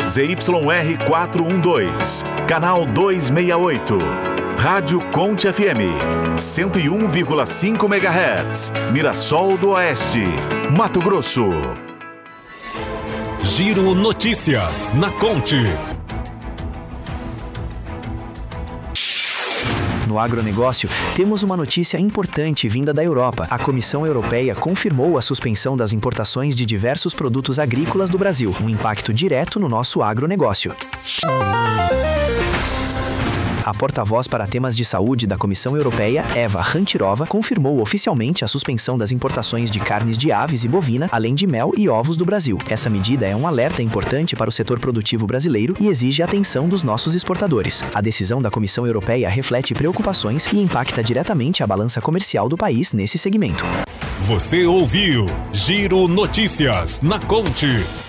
ZYR 412, canal 268. Rádio Conte FM, 101,5 MHz, Mirassol do Oeste, Mato Grosso. Giro Notícias na Conte. No agronegócio, temos uma notícia importante vinda da Europa. A Comissão Europeia confirmou a suspensão das importações de diversos produtos agrícolas do Brasil, um impacto direto no nosso agronegócio. A porta-voz para temas de saúde da Comissão Europeia, Eva Rantirova, confirmou oficialmente a suspensão das importações de carnes de aves e bovina, além de mel e ovos do Brasil. Essa medida é um alerta importante para o setor produtivo brasileiro e exige a atenção dos nossos exportadores. A decisão da Comissão Europeia reflete preocupações e impacta diretamente a balança comercial do país nesse segmento. Você ouviu Giro Notícias na Conte.